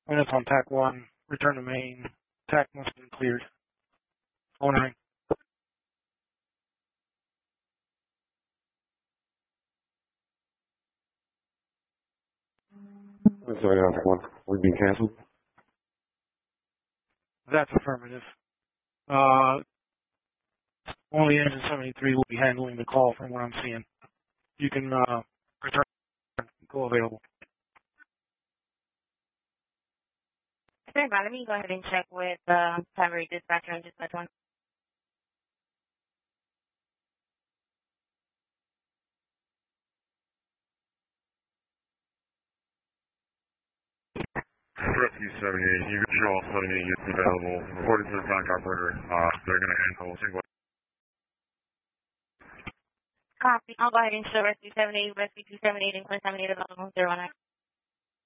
And it's on TAC 1. Return to main. TAC must have been cleared. Honoring. 179.1. We're being canceled. That's affirmative. Only engine 73 will be handling the call from what I'm seeing. You can return. Go available. Sorry, let me go ahead and check with primary dispatcher and dispatch 1. Rescue 78, you can show all 78 units available. Reported to the back operator. They're going to handle single. Copy. I'll go ahead and show Rescue 78, Rescue 278, and Class 78 available. 019.